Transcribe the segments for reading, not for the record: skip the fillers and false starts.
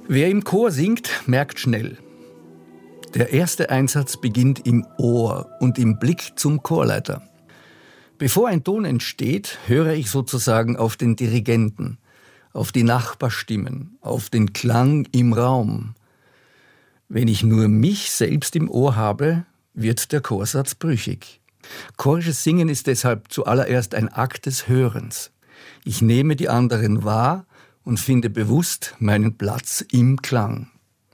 Wer im Chor singt, merkt schnell: Der erste Einsatz beginnt im Ohr und im Blick zum Chorleiter. Bevor ein Ton entsteht, höre ich sozusagen auf den Dirigenten, auf die Nachbarstimmen, auf den Klang im Raum. Wenn ich nur mich selbst im Ohr habe, wird der Chorsatz brüchig. Chorisches Singen ist deshalb zuallererst ein Akt des Hörens. Ich nehme die anderen wahr und finde bewusst meinen Platz im Klang.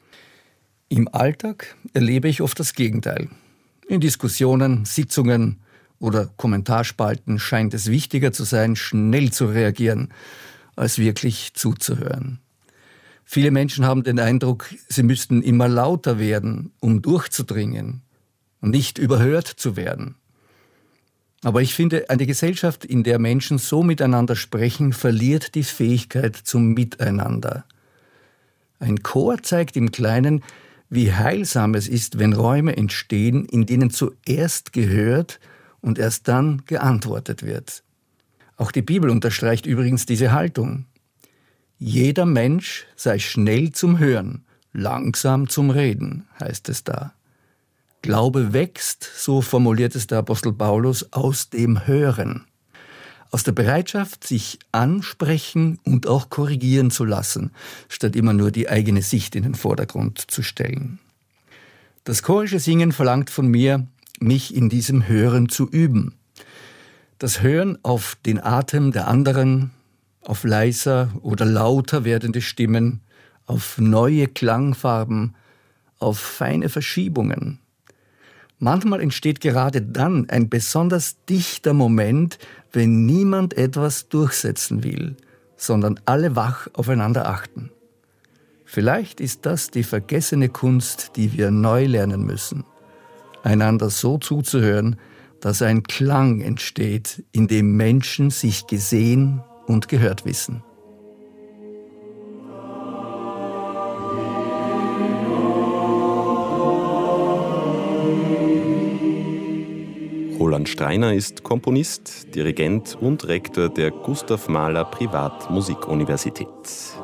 Im Alltag erlebe ich oft das Gegenteil. In Diskussionen, Sitzungen oder Kommentarspalten scheint es wichtiger zu sein, schnell zu reagieren, als wirklich zuzuhören. Viele Menschen haben den Eindruck, sie müssten immer lauter werden, um durchzudringen und nicht überhört zu werden. Aber ich finde, eine Gesellschaft, in der Menschen so miteinander sprechen, verliert die Fähigkeit zum Miteinander. Ein Chor zeigt im Kleinen, wie heilsam es ist, wenn Räume entstehen, in denen zuerst gehört und erst dann geantwortet wird. Auch die Bibel unterstreicht übrigens diese Haltung. Jeder Mensch sei schnell zum Hören, langsam zum Reden, heißt es da. Glaube wächst, so formuliert es der Apostel Paulus, aus dem Hören. Aus der Bereitschaft, sich ansprechen und auch korrigieren zu lassen, statt immer nur die eigene Sicht in den Vordergrund zu stellen. Das chorische Singen verlangt von mir, mich in diesem Hören zu üben. Das Hören auf den Atem der anderen, auf leiser oder lauter werdende Stimmen, auf neue Klangfarben, auf feine Verschiebungen. Manchmal entsteht gerade dann ein besonders dichter Moment, wenn niemand etwas durchsetzen will, sondern alle wach aufeinander achten. Vielleicht ist das die vergessene Kunst, die wir neu lernen müssen. Einander so zuzuhören, dass ein Klang entsteht, in dem Menschen sich gesehen und gehört wissen. Roland Streiner ist Komponist, Dirigent und Rektor der Gustav Mahler Privatmusikuniversität.